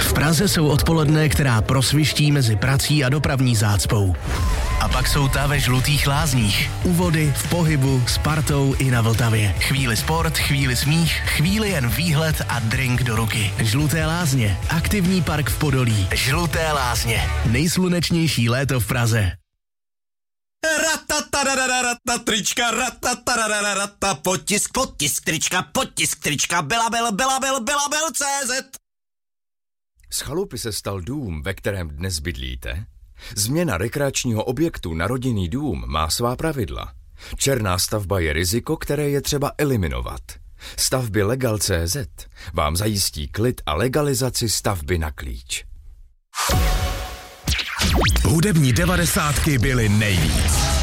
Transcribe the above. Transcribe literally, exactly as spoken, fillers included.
V Praze jsou odpoledne, která prosviští mezi prací a dopravní zácpou. A pak jsou ta ve Žlutých Lázních. U vody, v pohybu, s partou i na Vltavě. Chvíli sport, chvíli smích, chvíli jen výhled a drink do ruky. Žluté Lázně. Aktivní park v Podolí. Žluté Lázně. Nejslunečnější léto v Praze. Ratatarararata, trička, ratatarararata, potisk, potisk, trička, potisk, trička, Belabel, Belabel, Belabel, C Z. Z chalupy se stal dům, ve kterém dnes bydlíte? Změna rekreačního objektu na rodinný dům má svá pravidla. Černá stavba je riziko, které je třeba eliminovat. Stavby Legal tečka cé zet vám zajistí klid a legalizaci stavby na klíč. Hudební devadesátky byly nejvíc.